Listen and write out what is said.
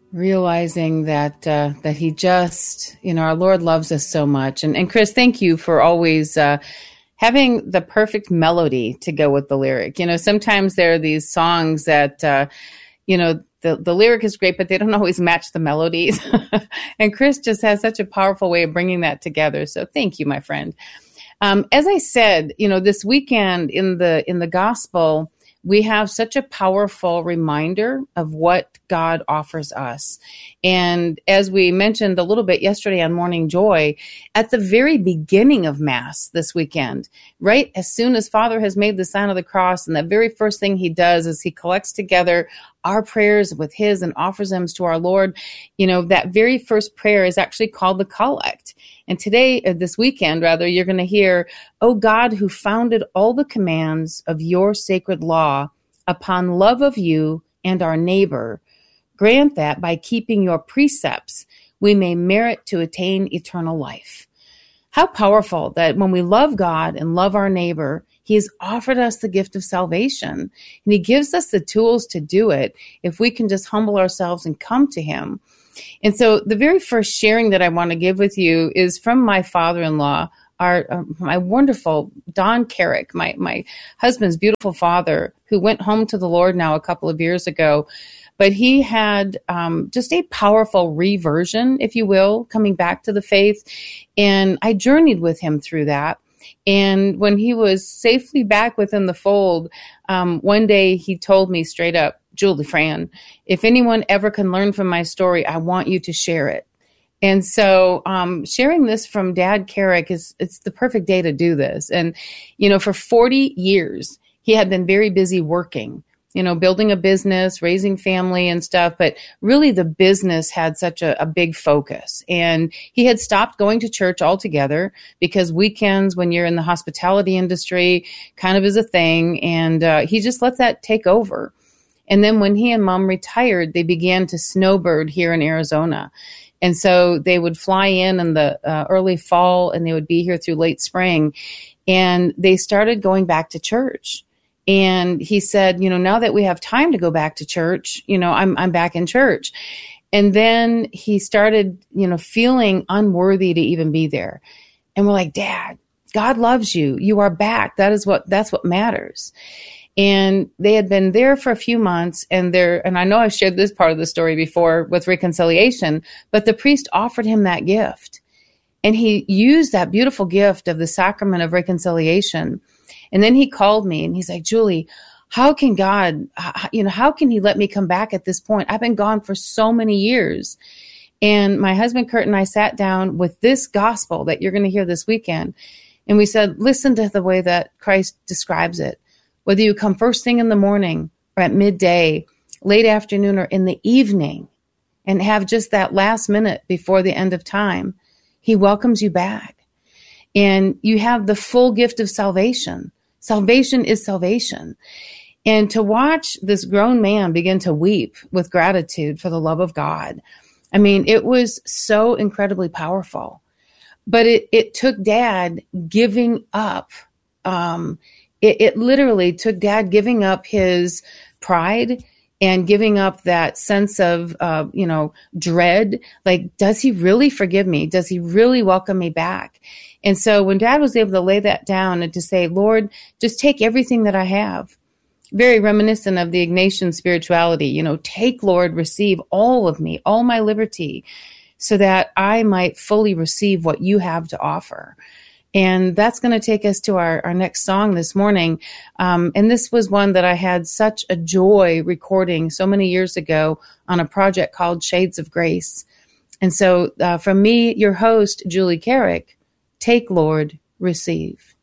Realizing that he just, our Lord loves us so much. And Chris, thank you for always having the perfect melody to go with the lyric. Sometimes there are these songs that, the lyric is great, but they don't always match the melodies. And Chris just has such a powerful way of bringing that together. So thank you, my friend. As I said, this weekend in the gospel, we have such a powerful reminder of what God offers us. And as we mentioned a little bit yesterday on Morning Joy, at the very beginning of Mass this weekend, right as soon as Father has made the sign of the cross, and the very first thing he does is he collects together our prayers with his and offers them to our Lord. That very first prayer is actually called the Collect. And today, this weekend, rather, you're going to hear, "O God, who founded all the commands of your sacred law upon love of you and our neighbor, grant that by keeping your precepts, we may merit to attain eternal life." How powerful that when we love God and love our neighbor, he has offered us the gift of salvation. And he gives us the tools to do it if we can just humble ourselves and come to him. And so the very first sharing that I want to give with you is from my father-in-law, my wonderful Don Carrick, my husband's beautiful father, who went home to the Lord now a couple of years ago. But he had just a powerful reversion, if you will, coming back to the faith. And I journeyed with him through that. And when he was safely back within the fold, one day he told me straight up, "Julie Fran, if anyone ever can learn from my story, I want you to share it." And so sharing this from Dad Carrick it's the perfect day to do this. And, for 40 years, he had been very busy working, building a business, raising family and stuff. But really the business had such a big focus. And he had stopped going to church altogether because weekends when you're in the hospitality industry kind of is a thing. And he just let that take over. And then when he and Mom retired, they began to snowbird here in Arizona. And so they would fly in the early fall, and they would be here through late spring. And they started going back to church. And he said, now that we have time to go back to church, I'm back in church. And then he started, feeling unworthy to even be there. And we're like, "Dad, God loves you. You are back. That's what matters." And they had been there for a few months, and I know I've shared this part of the story before with reconciliation, but the priest offered him that gift. And he used that beautiful gift of the sacrament of reconciliation. And then he called me and he's like, "Julie, how can God, how can he let me come back at this point? I've been gone for so many years." And my husband Kurt and I sat down with this gospel that you're going to hear this weekend. And we said, listen to the way that Christ describes it. Whether you come first thing in the morning or at midday, late afternoon or in the evening, and have just that last minute before the end of time, he welcomes you back. And you have the full gift of salvation. Salvation is salvation. And to watch this grown man begin to weep with gratitude for the love of God, I mean, it was so incredibly powerful. But it took Dad giving up. It literally took Dad giving up his pride and giving up that sense of, dread. Like, does he really forgive me? Does he really welcome me back? And so when Dad was able to lay that down and to say, "Lord, just take everything that I have," very reminiscent of the Ignatian spirituality, take, Lord, receive all of me, all my liberty, so that I might fully receive what you have to offer. And that's going to take us to our next song this morning. And this was one that I had such a joy recording so many years ago on a project called Shades of Grace. And so from me, your host, Julie Carrick, take, Lord, receive.